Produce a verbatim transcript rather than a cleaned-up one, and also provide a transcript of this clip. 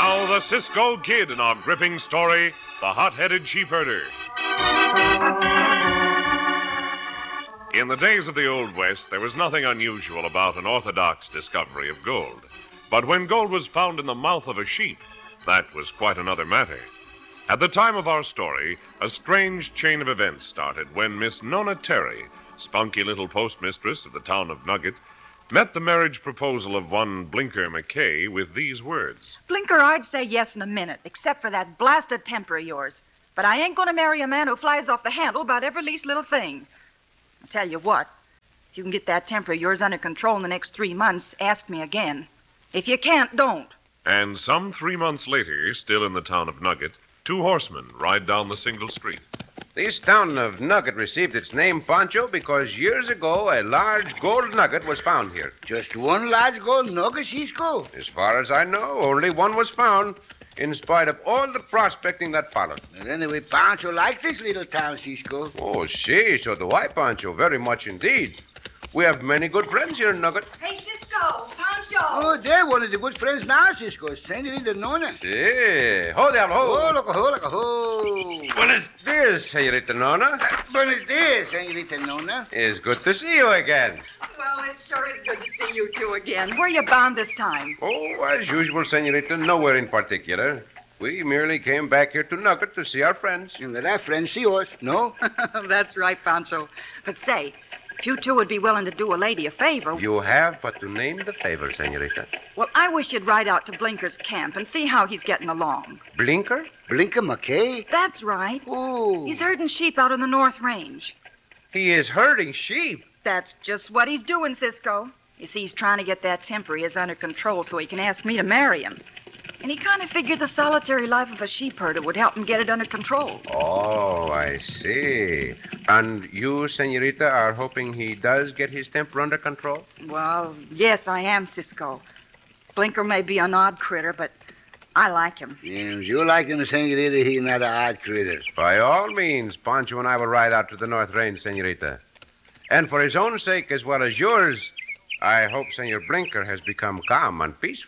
now, the Cisco Kid in our gripping story, The Hot-Headed Sheepherder. In the days of the Old West, there was nothing unusual about an orthodox discovery of gold. But when gold was found in the mouth of a sheep, that was quite another matter. At the time of our story, a strange chain of events started when Miss Nona Terry, spunky little postmistress of the town of Nugget, met the marriage proposal of one Blinker McKay with these words. Blinker, I'd say yes in a minute, except for that blasted temper of yours. But I ain't going to marry a man who flies off the handle about every least little thing. I'll tell you what, if you can get that temper of yours under control in the next three months, ask me again. If you can't, don't. And some three months later, still in the town of Nugget, two horsemen ride down the single street. This town of Nugget received its name, Pancho, because years ago a large gold nugget was found here. Just one large gold nugget, Cisco? As far as I know, only one was found, in spite of all the prospecting that followed. But anyway, Pancho likes this little town, Cisco. Oh, see, so do I, Pancho, very much indeed. We have many good friends here in Nugget. Hey, Cisco, Pancho. Oh, they're one of the good friends now, Cisco. Senorita Nona. Si. Ho, diablo, ho. Oh, look, ho, look, ho. Buenos dias, Senorita Nona. Buenos dias, Senorita Nona. It's good to see you again. Well, it sure is good to see you two again. Where you bound this time? Oh, as usual, Senorita, nowhere in particular. We merely came back here to Nugget to see our friends. And let our friends see us, no? That's right, Pancho. But say, if you two would be willing to do a lady a favor... You have but to name the favor, Senorita. Well, I wish you'd ride out to Blinker's camp and see how he's getting along. Blinker? Blinker McKay? That's right. Oh. He's herding sheep out in the North Range. He is herding sheep. That's just what he's doing, Cisco. You see, he's trying to get that temper he has under control so he can ask me to marry him. And he kind of figured the solitary life of a sheep herder would help him get it under control. Oh, I see. And you, Senorita, are hoping he does get his temper under control? Well, yes, I am, Cisco. Blinker may be an odd critter, but I like him. Yes, you like him, Senorita. He's not an odd critter. By all means, Pancho and I will ride out to the North Range, Senorita. And for his own sake as well as yours, I hope Senor Blinker has become calm and peaceful.